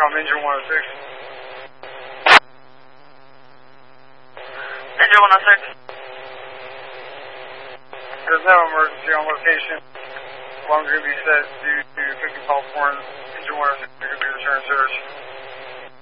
Intercom, engine 106. Engine 106. There's no emergency on location. Alarm's going to be set due to cooking call horn. Engine 106 is going to be return service.